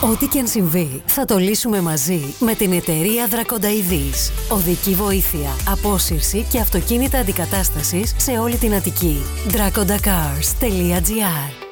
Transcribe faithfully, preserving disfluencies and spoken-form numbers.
Ό,τι και αν συμβεί, θα το λύσουμε μαζί με την εταιρεία Δρακονταειδής. Οδική βοήθεια, απόσυρση και αυτοκίνητα αντικατάστασης σε όλη την Αττική. Draconda Cars τελεία gr